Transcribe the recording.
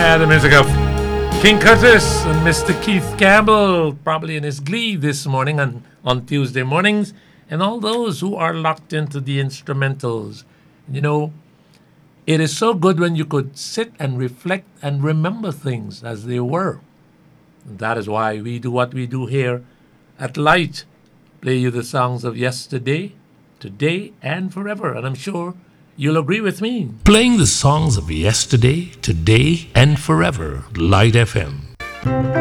The music of King Curtis and Mr. Keith Campbell, probably in his glee this morning on Tuesday mornings, and all those who are locked into the instrumentals. You know, it is so good when you could sit and reflect and remember things as they were. And that is why we do what we do here at Light. Play you the songs of yesterday, today, and forever. And I'm sure you'll agree with me. Playing the songs of yesterday, today, and forever. Light FM.